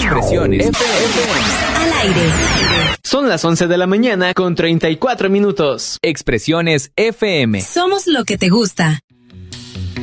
Expresiones FM. Al aire. Son las 11 de la mañana con 34 minutos. Expresiones FM. Somos lo que te gusta.